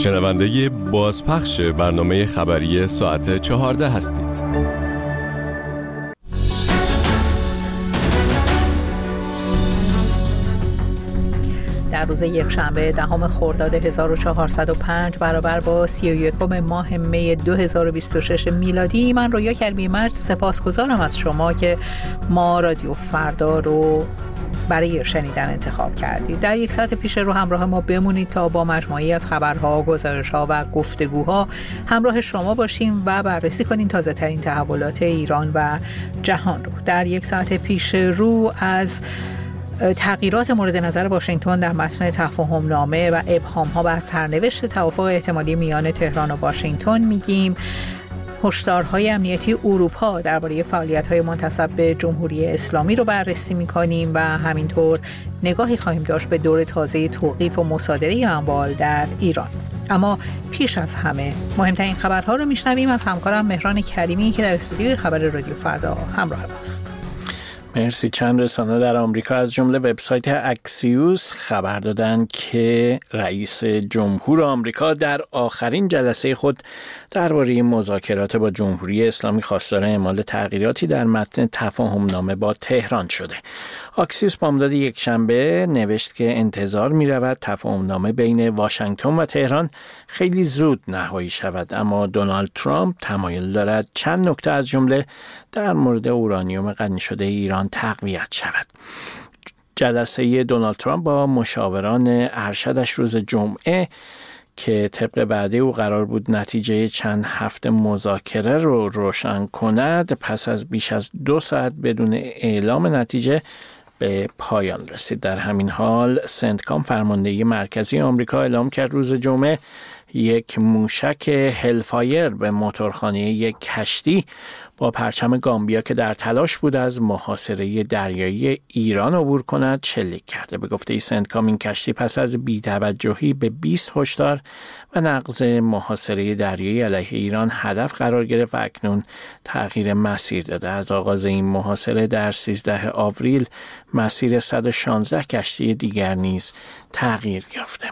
شنونده بازپخش برنامه خبری ساعت 14 هستید. در روز یکشنبه دهم خرداد 1405 برابر با 31 ماه می 2026 میلادی، من رویا کریمی مرج سپاسگزارم از شما که ما رادیو فردا رو برای شنیدن انتخاب کردید. در یک ساعت پیش رو همراه ما بمونید تا با مجموعی از خبرها، گزارش‌ها و گفتگوها همراه شما باشیم و بررسی کنیم تازه ترین تحولات ایران و جهان رو. در یک ساعت پیش رو از تغییرات مورد نظر واشنگتن در متن تفاهم‌نامه و ابهام‌ها بر سرنوشت توافق احتمالی میان تهران و واشنگتن میگیم. هشدارهای امنیتی اروپا درباره فعالیت‌های منتسب به جمهوری اسلامی رو بررسی می‌کنیم و همینطور نگاهی خواهیم داشت به دور تازه توقیف و مصادره اموال در ایران. اما پیش از همه مهمترین خبرها رو میشنویم از همکارم مهران کریمی که در استودیوی خبر رادیو فردا همراه است. مرسی. چند رسانه در آمریکا از جمله وبسایت اکسیوس خبر دادند که رئیس جمهور آمریکا در آخرین جلسه خود درباره مذاکرات با جمهوری اسلامی خواستار اعمال تغییراتی در متن تفاهم‌نامه با تهران شده. اکسیوس بامداد یکشنبه نوشت که انتظار می‌رود تفاهم‌نامه بین واشنگتن و تهران خیلی زود نهایی شود، اما دونالد ترامپ تمایل دارد چند نکته از جمله در مورد اورانیوم غنی شده ایران تقویت شود. جلسه دونالد ترامپ با مشاوران ارشدش روز جمعه که طبق وعده او قرار بود نتیجه چند هفته مذاکره رو روشن کند، پس از بیش از 2 ساعت بدون اعلام نتیجه به پایان رسید. در همین حال سنتکام فرماندهی مرکزی آمریکا اعلام کرد روز جمعه یک موشک هلفایر به موتورخانه یک کشتی با پرچم گامبیا که در تلاش بود از محاصره دریایی ایران عبور کند شلیک کرده. به گفته سنتکام این کشتی پس از بی‌توجهی به 20 هشدار و نقض محاصره دریایی علیه ایران هدف قرار گرفت و اکنون تغییر مسیر داده. از آغاز این محاصره در 13 آوریل مسیر 116 کشتی دیگر نیز تغییر یافته.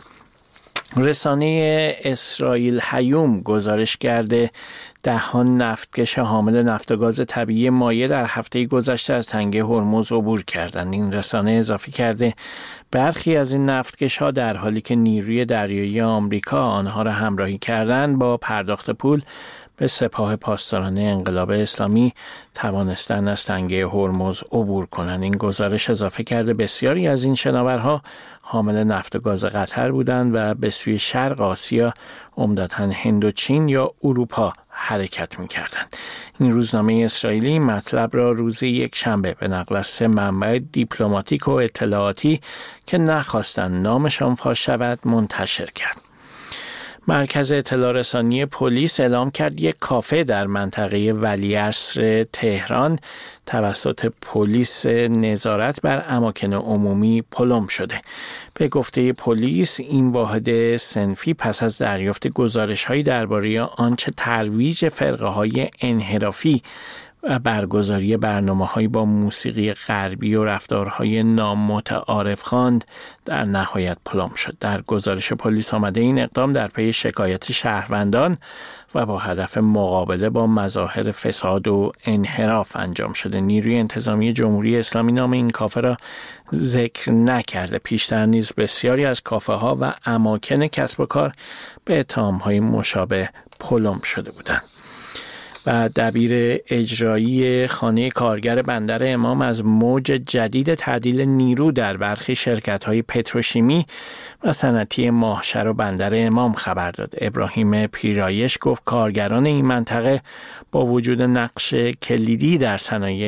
رسانه اسرائیل هیوم گزارش کرده دهان نفتکش حامل نفت و گاز طبیعی مایع در هفته گذشته از تنگه هرمز عبور کردند. این رسانه اضافه کرده برخی از این نفتکش‌ها در حالی که نیروی دریایی آمریکا آنها را همراهی کردند با پرداخت پول به سپاه پاسداران انقلاب اسلامی توانستند از تنگه هرمز عبور کنند. این گزارش اضافه کرده بسیاری از این شناورها حامل نفت و گاز قطر بودند و به سوی شرق آسیا، عمدتاً هند و چین یا اروپا حرکت می‌کردند. این روزنامه اسرائیلی مطلب را روز یکشنبه به نقل از 3 منبع دیپلماتیک و اطلاعاتی که نخواستند نامشان فاش شود منتشر کرد. مرکز اطلاع رسانی پلیس اعلام کرد یک کافه در منطقه ولیعصر تهران توسط پلیس نظارت بر اماکن عمومی پلم شده. به گفته پلیس این واحد صنفی پس از دریافت گزارش‌هایی درباره آنچه ترویج فرقه‌های انحرافی و برگزاری برنامه‌هایی با موسیقی غربی و رفتارهای نامتعارف خواند در نهایت پلم شد. در گزارش پلیس آمده این اقدام در پی شکایت شهروندان و با هدف مقابله با مظاهر فساد و انحراف انجام شده. نیروی انتظامی جمهوری اسلامی نام این کافه را ذکر نکرده. پیشتر نیز بسیاری از کافه ها و اماکن کسب و کار به اتهام‌های مشابه پلم شده بودند. و دبیر اجرایی خانه کارگر بندر امام از موج جدید تعدیل نیرو در برخی شرکت‌های پتروشیمی و صنعتی ماهشهر و بندر امام خبر داد. ابراهیم پیرایش گفت کارگران این منطقه با وجود نقش کلیدی در صنایع